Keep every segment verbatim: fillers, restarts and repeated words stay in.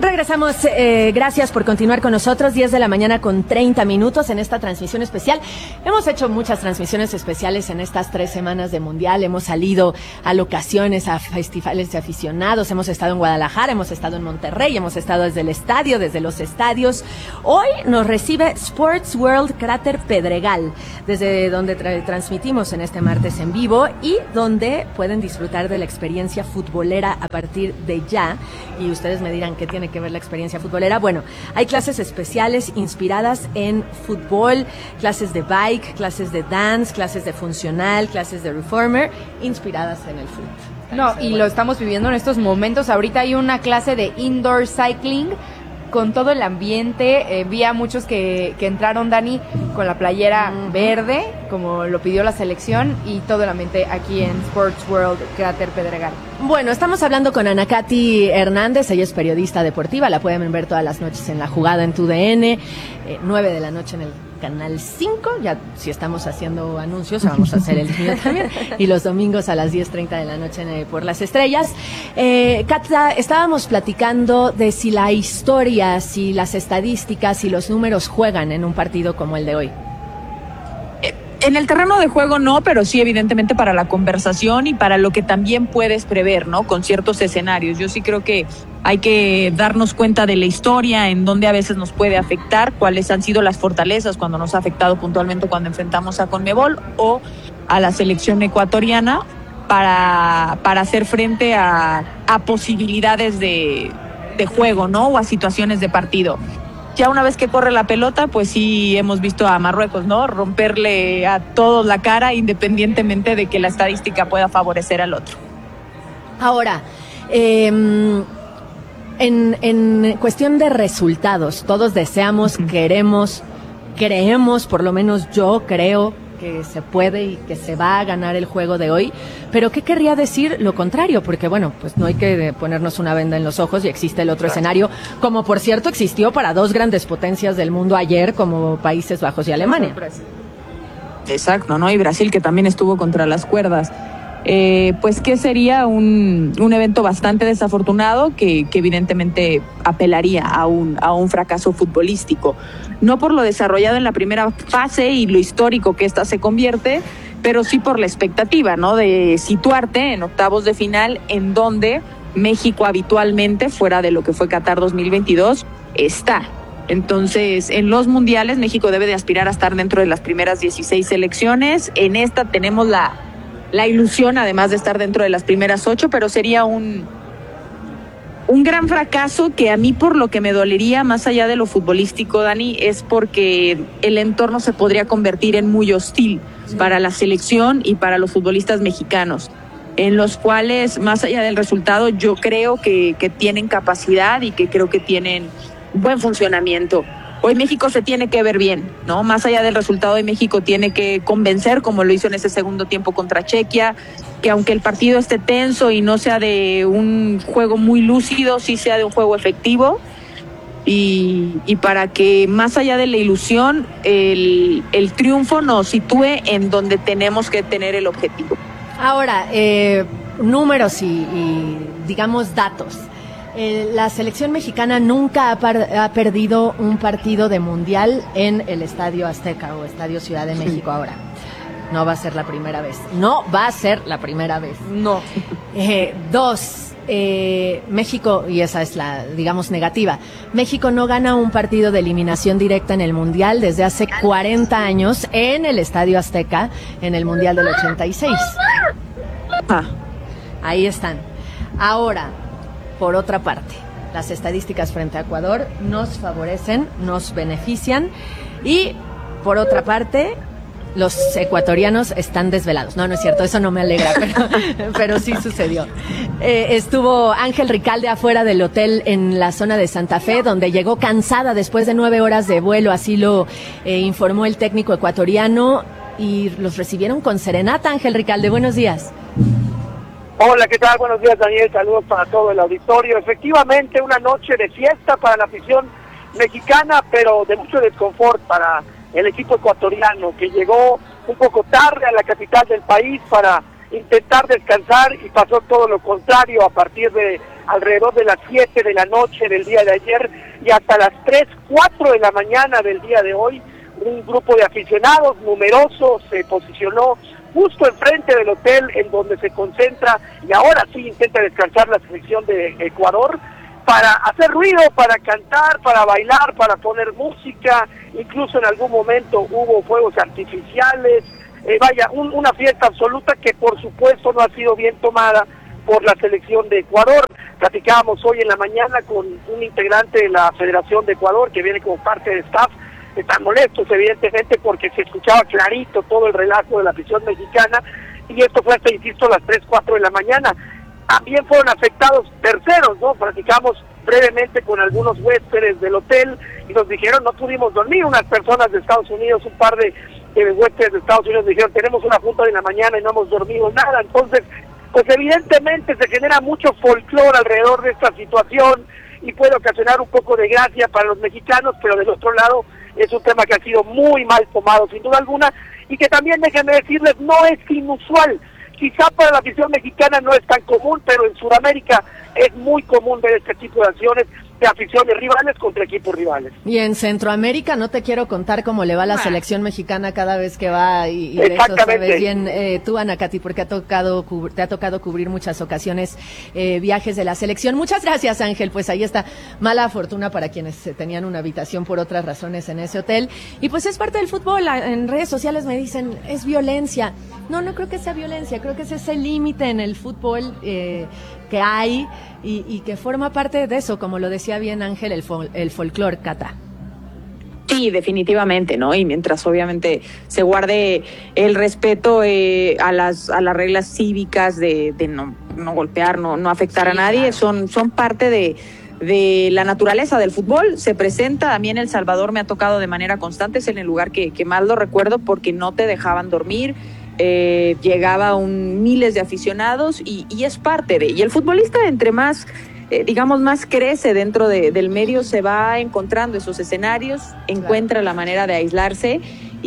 Regresamos, eh, gracias por continuar con nosotros, diez de la mañana con treinta minutos en esta transmisión especial. Hemos hecho muchas transmisiones especiales en estas tres semanas de Mundial, hemos salido a locaciones, a festivales de aficionados, hemos estado en Guadalajara, hemos estado en Monterrey, hemos estado desde el estadio, desde los estadios. Hoy nos recibe Sports World Cráter Pedregal, desde donde tra- transmitimos en este martes en vivo y donde pueden disfrutar de la experiencia futbolera a partir de ya. Y ustedes me dirán qué tiene que ver la experiencia futbolera. Bueno, hay clases especiales inspiradas en fútbol, clases de bike, clases de dance, clases de funcional, clases de reformer, inspiradas en el fútbol. No, y lo estamos viviendo en estos momentos. Ahorita hay una clase de indoor cycling con todo el ambiente. Eh, vi a muchos que, que entraron, Dani, con la playera uh-huh. verde, como lo pidió la selección, y todo el ambiente aquí en Sports World Cráter Pedregal. Bueno, estamos hablando con Ana Katy Hernández, ella es periodista deportiva, la pueden ver todas las noches en La Jugada en tu D N, eh, nueve de la noche en el Canal cinco, ya si estamos haciendo anuncios, vamos a hacer el mío también, y los domingos a las diez treinta de la noche en, eh, por Las Estrellas. Eh, Katza, estábamos platicando de si la historia, si las estadísticas, si los números juegan en un partido como el de hoy. En el terreno de juego no, pero sí evidentemente para la conversación y para lo que también puedes prever, ¿no? Con ciertos escenarios. Yo sí creo que hay que darnos cuenta de la historia, en dónde a veces nos puede afectar, cuáles han sido las fortalezas cuando nos ha afectado puntualmente cuando enfrentamos a Conmebol o a la selección ecuatoriana para, para hacer frente a, a posibilidades de, de juego, ¿no? O a situaciones de partido. Ya una vez que corre la pelota, pues sí hemos visto a Marruecos, ¿no? Romperle a todos la cara independientemente de que la estadística pueda favorecer al otro. Ahora, eh, en, en cuestión de resultados, todos deseamos, uh-huh. queremos, creemos, por lo menos yo creo que se puede y que se va a ganar el juego de hoy, pero ¿qué querría decir lo contrario? Porque bueno, pues no hay que ponernos una venda en los ojos y existe el otro claro. escenario, como por cierto existió para dos grandes potencias del mundo ayer, como Países Bajos y Alemania. Exacto, ¿no? Y Brasil, que también estuvo contra las cuerdas. Eh, pues que sería un, un evento bastante desafortunado que, que evidentemente apelaría a un, a un fracaso futbolístico. No por lo desarrollado en la primera fase y lo histórico que ésta se convierte, pero sí por la expectativa, ¿no? De situarte en octavos de final, en donde México habitualmente, fuera de lo que fue Qatar dos mil veintidós, está. Entonces, en los mundiales, México debe de aspirar a estar dentro de las primeras dieciséis selecciones. En esta tenemos la, la ilusión, además de estar dentro de las primeras ocho, pero sería un... Un gran fracaso que a mí por lo que me dolería, más allá de lo futbolístico, Dani, es porque el entorno se podría convertir en muy hostil para la selección y para los futbolistas mexicanos, en los cuales, más allá del resultado, yo creo que, que tienen capacidad y que creo que tienen buen funcionamiento. Hoy México se tiene que ver bien, ¿no? Más allá del resultado de México tiene que convencer, como lo hizo en ese segundo tiempo contra Chequia, que aunque el partido esté tenso y no sea de un juego muy lúcido, sí sea de un juego efectivo, y, y para que más allá de la ilusión, el, el triunfo nos sitúe en donde tenemos que tener el objetivo. Ahora, eh, números y, y digamos datos. Eh, la selección mexicana nunca ha, par- ha perdido un partido de mundial en el Estadio Azteca o Estadio Ciudad de México ahora. No va a ser la primera vez. No va a ser la primera vez. No. Eh, dos, eh, México, y esa es la, digamos, negativa, México no gana un partido de eliminación directa en el Mundial desde hace cuarenta años en el Estadio Azteca, en el Mundial del ochenta y seis. Ah. Ahí están. Ahora, por otra parte, las estadísticas frente a Ecuador nos favorecen, nos benefician, y por otra parte, los ecuatorianos están desvelados. No, no es cierto, eso no me alegra, pero, pero sí sucedió. Eh, estuvo Ángel Ricalde afuera del hotel en la zona de Santa Fe, donde llegó cansada después de nueve horas de vuelo, así lo eh, informó el técnico ecuatoriano, y los recibieron con serenata. Ángel Ricalde, buenos días. Hola, ¿qué tal? Buenos días, Daniel. Saludos para todo el auditorio. Efectivamente, una noche de fiesta para la afición mexicana, pero de mucho desconfort para el equipo ecuatoriano, que llegó un poco tarde a la capital del país para intentar descansar y pasó todo lo contrario a partir de alrededor de las siete de la noche del día de ayer y hasta las tres, cuatro de la mañana del día de hoy. Un grupo de aficionados numeroso se posicionó justo enfrente del hotel en donde se concentra y ahora sí intenta descansar la selección de Ecuador, para hacer ruido, para cantar, para bailar, para poner música. Incluso en algún momento hubo fuegos artificiales, eh, vaya, un, una fiesta absoluta que por supuesto no ha sido bien tomada por la selección de Ecuador. Platicábamos hoy en la mañana con un integrante de la Federación de Ecuador que viene como parte del staff. Están molestos evidentemente porque se escuchaba clarito todo el relato de la afición mexicana, y esto fue hasta, insisto, a las tres, cuatro de la mañana. También fueron afectados terceros, ¿no? Platicamos brevemente con algunos huéspedes del hotel y nos dijeron no pudimos dormir. Unas personas de Estados Unidos, un par de, de huéspedes de Estados Unidos dijeron tenemos una junta de la mañana y no hemos dormido nada. Entonces, pues evidentemente se genera mucho folclore alrededor de esta situación y puede ocasionar un poco de gracia para los mexicanos, pero del otro lado es un tema que ha sido muy mal tomado sin duda alguna y que también, déjenme decirles, no es inusual. Quizá para la afición mexicana no es tan común, pero en Sudamérica es muy común ver este tipo de acciones de aficiones rivales contra equipos rivales. Y en Centroamérica no te quiero contar cómo le va a la selección mexicana cada vez que va, y, y de eso sabes bien eh, tú, Ana Katy, porque ha tocado te ha tocado cubrir muchas ocasiones eh, viajes de la selección. Muchas gracias, Ángel. Pues ahí está, mala fortuna para quienes tenían una habitación por otras razones en ese hotel. Y pues es parte del fútbol. En redes sociales me dicen, es violencia. No, no creo que sea violencia, creo que es ese límite en el fútbol eh, que hay y, y que forma parte de eso, como lo decía bien Ángel, el, fol, el folclore, Cata. Sí, definitivamente, ¿no? Y mientras obviamente se guarde el respeto eh, a las a las reglas cívicas de, de no, no golpear, no, no afectar sí, a nadie, claro. son, son parte de... de la naturaleza del fútbol. Se presenta, a mí en El Salvador me ha tocado de manera constante, es en el lugar que, que más lo recuerdo porque no te dejaban dormir, eh, llegaba un miles de aficionados y, y es parte de, y el futbolista entre más, eh, digamos, más crece dentro de, del medio, se va encontrando esos escenarios, encuentra la manera de aislarse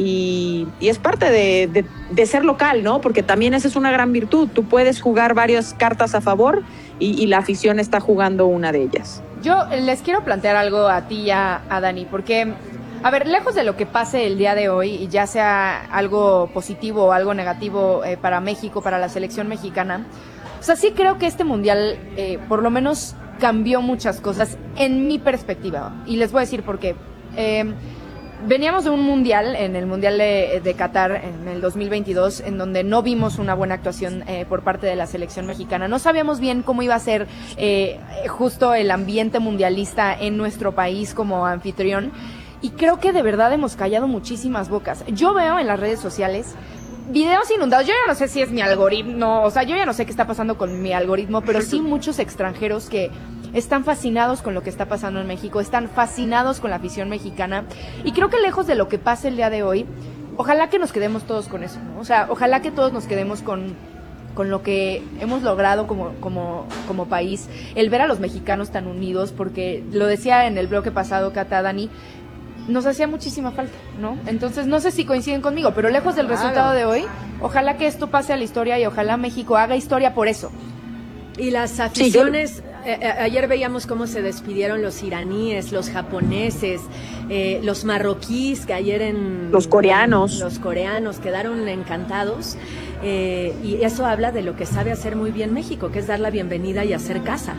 y, y es parte de, de, de ser local, ¿no? Porque también esa es una gran virtud, tú puedes jugar varias cartas a favor y, y la afición está jugando una de ellas. Yo les quiero plantear algo a ti y a, a Dani, porque, a ver, lejos de lo que pase el día de hoy, y ya sea algo positivo o algo negativo eh, para México, para la selección mexicana, o sea, sí creo que este mundial, eh, por lo menos, cambió muchas cosas en mi perspectiva, y les voy a decir por qué. Eh, Veníamos de un mundial, en el mundial de, de Qatar en el dos mil veintidós, en donde no vimos una buena actuación eh, por parte de la selección mexicana. No sabíamos bien cómo iba a ser eh, justo el ambiente mundialista en nuestro país como anfitrión. Y creo que de verdad hemos callado muchísimas bocas. Yo veo en las redes sociales videos inundados. Yo ya no sé si es mi algoritmo, o sea, yo ya no sé qué está pasando con mi algoritmo, pero sí muchos extranjeros que están fascinados con lo que está pasando en México, están fascinados con la afición mexicana, y creo que lejos de lo que pase el día de hoy, ojalá que nos quedemos todos con eso, ¿no? O sea, ojalá que todos nos quedemos con, con lo que hemos logrado como, como, como país, el ver a los mexicanos tan unidos, porque lo decía en el bloque pasado, Cata, Dani, nos hacía muchísima falta, ¿no? Entonces, no sé si coinciden conmigo, pero lejos del claro. resultado de hoy, ojalá que esto pase a la historia y ojalá México haga historia por eso. Y las aficiones, sí, yo... eh, ayer veíamos cómo se despidieron los iraníes, los japoneses, eh, los marroquíes, que ayer en... Los coreanos. En, los coreanos quedaron encantados, eh, y eso habla de lo que sabe hacer muy bien México, que es dar la bienvenida y hacer casa.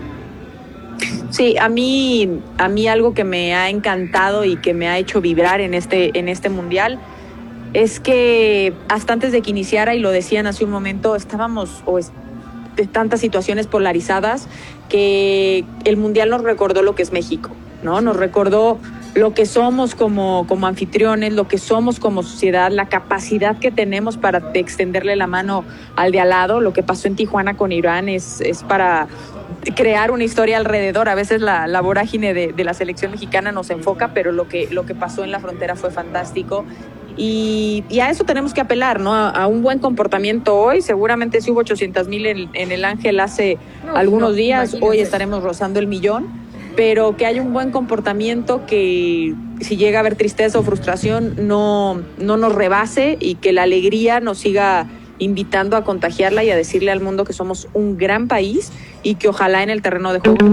Sí, a mí, a mí algo que me ha encantado y que me ha hecho vibrar en este, en este mundial es que hasta antes de que iniciara, y lo decían hace un momento, estábamos... o es, de tantas situaciones polarizadas, que el mundial nos recordó lo que es México, ¿no? Nos recordó lo que somos como, como anfitriones, lo que somos como sociedad, la capacidad que tenemos para extenderle la mano al de al lado. Lo que pasó en Tijuana con Irán es, es para crear una historia alrededor. A veces la, la vorágine de, de la selección mexicana nos enfoca, pero lo que, lo que pasó en la frontera fue fantástico. Y, y a eso tenemos que apelar, ¿no? A, a un buen comportamiento hoy. Seguramente si hubo ochocientos mil en, en el Ángel hace no, algunos no, días, hoy estaremos rozando el millón, pero que haya un buen comportamiento, que si llega a haber tristeza o frustración no, no nos rebase, y que la alegría nos siga invitando a contagiarla y a decirle al mundo que somos un gran país y que ojalá en el terreno de juego.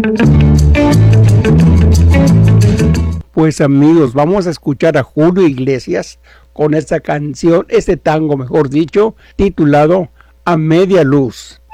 Pues amigos, vamos a escuchar a Julio Iglesias con esta canción, este tango mejor dicho, titulado A Media Luz.